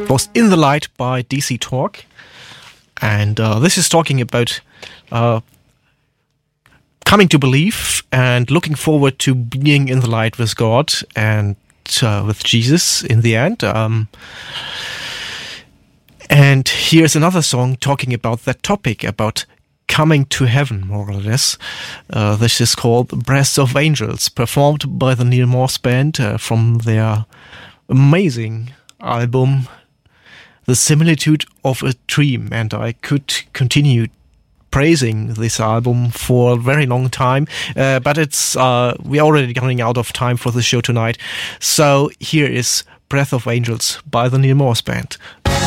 was In the Light by DC Talk. And this is talking about coming to believe and looking forward to being in the light with God and with Jesus in the end. And here's another song talking about that topic, about coming to heaven, more or less. This is called Breaths of Angels, performed by the Neil Morse Band from their amazing album, The Similitude of a Dream. And I could continue praising this album for a very long time, but we're already running out of time for the show tonight. So here is Breath of Angels by the Neil Morse Band.